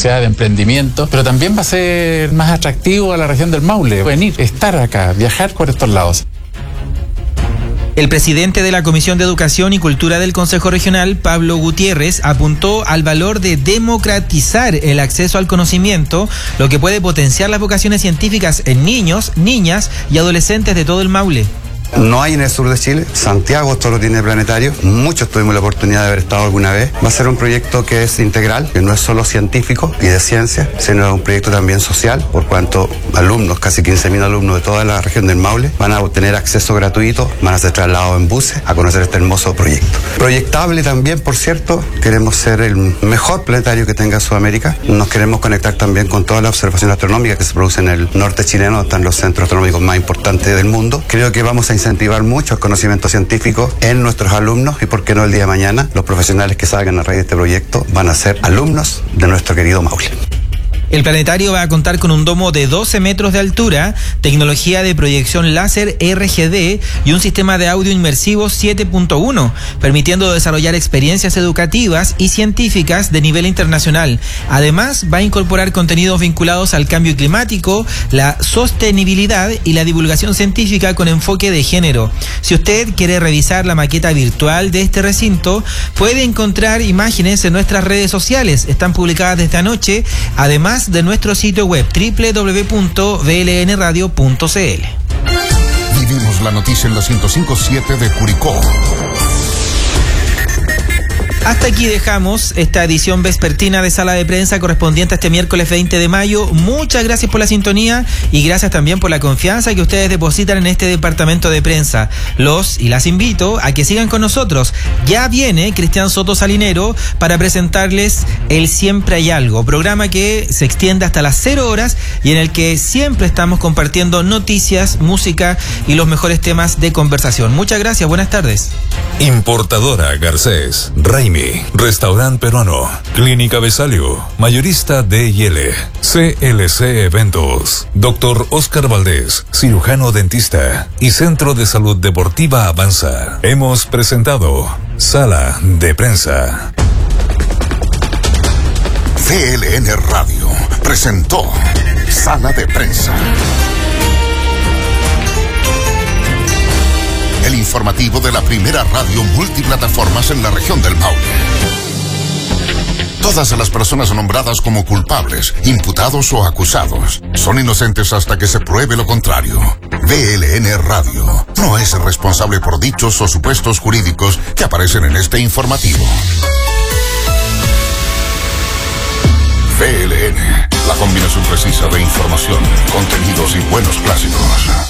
posibilidad de emprendimiento, pero también va a ser más atractivo a la región del Maule, venir, estar acá, viajar por estos lados. El presidente de la Comisión de Educación y Cultura del Consejo Regional, Pablo Gutiérrez, apuntó al valor de democratizar el acceso al conocimiento, lo que puede potenciar las vocaciones científicas en niños, niñas y adolescentes de todo el Maule. No hay en el sur de Chile. Santiago esto lo tiene planetario. Muchos tuvimos la oportunidad de haber estado alguna vez. Va a ser un proyecto que es integral, que no es solo científico y de ciencia, sino es un proyecto también social, por cuanto alumnos, casi 15.000 alumnos de toda la región del Maule, van a obtener acceso gratuito, van a ser trasladados en buses a conocer este hermoso proyecto. Proyectable también, por cierto, queremos ser el mejor planetario que tenga Sudamérica. Nos queremos conectar también con toda la observación astronómica que se produce en el norte chileno, donde están los centros astronómicos más importantes del mundo. Creo que vamos a incentivar mucho el conocimiento científico en nuestros alumnos y, por qué no, el día de mañana los profesionales que salgan a raíz de este proyecto van a ser alumnos de nuestro querido Maule. El planetario va a contar con un domo de 12 metros de altura, tecnología de proyección láser RGD y un sistema de audio inmersivo 7.1, permitiendo desarrollar experiencias educativas y científicas de nivel internacional. Además, va a incorporar contenidos vinculados al cambio climático, la sostenibilidad y la divulgación científica con enfoque de género. Si usted quiere revisar la maqueta virtual de este recinto, puede encontrar imágenes en nuestras redes sociales. Están publicadas desde anoche, además de nuestro sitio web www.vlnradio.cl. Vivimos la noticia en la 105.7 de Curicó. Hasta aquí dejamos esta edición vespertina de Sala de Prensa correspondiente a este miércoles 20 de mayo. Muchas gracias por la sintonía y gracias también por la confianza que ustedes depositan en este departamento de prensa. Los y las invito a que sigan con nosotros. Ya viene Cristian Soto Salinero para presentarles el Siempre Hay Algo, programa que se extiende hasta las 0 horas y en el que siempre estamos compartiendo noticias, música y los mejores temas de conversación. Muchas gracias, buenas tardes. Importadora Garcés, Raimi, Restaurante Peruano, Clínica Besalio, Mayorista D&L, CLC Eventos, Dr. Oscar Valdés, cirujano dentista y Centro de Salud Deportiva Avanza. Hemos presentado Sala de Prensa. VLN Radio presentó Sala de Prensa. El informativo de la primera radio multiplataformas en la región del Maule. Todas las personas nombradas como culpables, imputados o acusados son inocentes hasta que se pruebe lo contrario. VLN Radio no es responsable por dichos o supuestos jurídicos que aparecen en este informativo. VLN, la combinación precisa de información, contenidos y buenos clásicos.